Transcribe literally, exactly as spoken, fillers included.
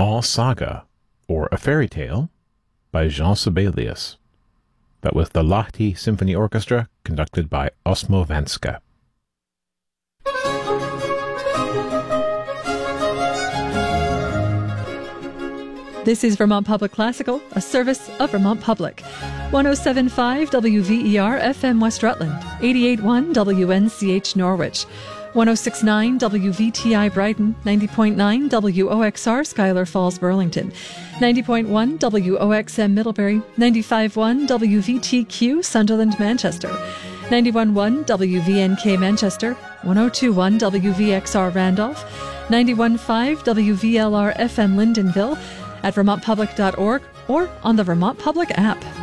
All Saga, or A Fairy Tale, by Jean Sibelius. That was the Lahti Symphony Orchestra, conducted by Osmo Vanska. This is Vermont Public Classical, a service of Vermont Public. one oh seven point five W V E R F M West Rutland, eighty-eight point one W N C H Norwich, one oh six point nine W V T I Brighton, ninety point nine W O X R Schuyler Falls Burlington, ninety point one W O X M Middlebury, ninety-five point one W V T Q Sunderland Manchester, ninety-one point one W V N K Manchester, one oh two point one W V X R Randolph, ninety-one point five W V L R F M Lyndonville, at vermont public dot org or on the Vermont Public app.